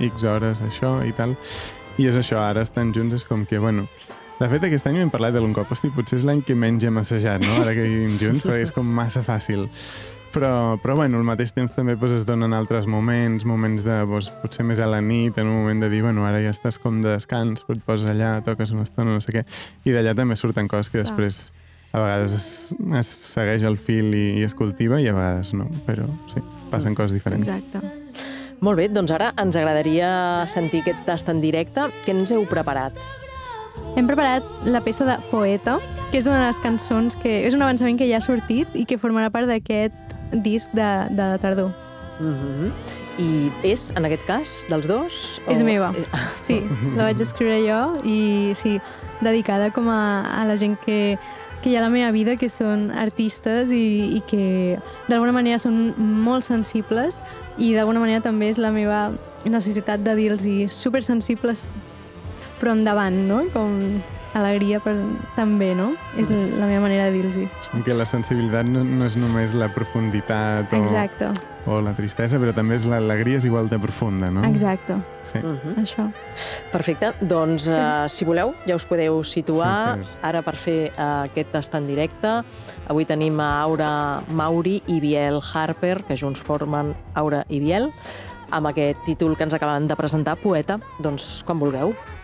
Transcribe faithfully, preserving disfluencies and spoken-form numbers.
X hores això i tal. I és això, ara estan junts, és com que, bueno... De fet, aquest any hem parlat d'un cop, hosti, potser és l'any que menys hem assajat, no?, ara que vivim junts, perquè és com massa fàcil. Però, però bueno, al mateix temps també pues, es donen altres moments, moments de, pues, potser més a la nit, en un moment de dir, bueno, ara ja estàs com de descans, però et poses allà, toques una estona, no sé què, i d'allà també surten coses que després a vegades es, es segueix el fil i, i es cultiva i a vegades no, però sí, passen coses diferents. Exacte. Molt bé, doncs ara ens agradaria sentir aquest tast en directe. Què ens heu preparat? Hem preparat la peça de Poeta, que és una de les cançons que és un avançament que ja ha sortit i que formarà part d'aquest disc de, de la tardor. Mm-hmm. I és, en aquest cas, dels dos? És o... meva, sí. La vaig escriure jo i sí, dedicada com a, a la gent que, que hi ha a la meva vida, que són artistes i, i que d'alguna manera són molt sensibles i d'alguna manera també és la meva necessitat de dir-los supersensibles però endavant, no? Com alegria per, també, no? És la meva manera de dir-los. Que la sensibilitat no, no és només la profunditat o, Exacte. o la tristesa, però també és l'alegria és igual de profunda, no? Exacte. Sí. Uh-huh. Això. Perfecte. Doncs, uh, si voleu, ja us podeu situar Super. ara per fer uh, aquest tast en directe. Avui tenim a Aura Mauri i Biel Harper, que junts formen Aura i Biel, amb aquest títol que ens acaben de presentar, Poeta. Doncs, quan vulgueu.